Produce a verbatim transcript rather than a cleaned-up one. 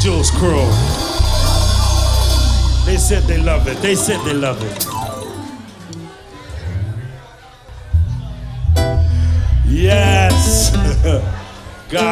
Jules crew. They said they love it. They said they love it. Yes.